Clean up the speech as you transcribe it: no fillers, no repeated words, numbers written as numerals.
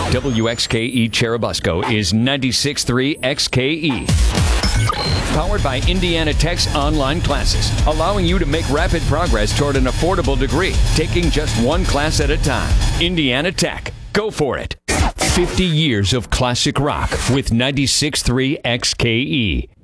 WXKE Cherubusco is 96.3 XKE. Powered by Indiana Tech's online classes, allowing you to make rapid progress toward an affordable degree, taking just one class at a time. Indiana Tech. Go for it. 50 years of classic rock with 96.3 XKE.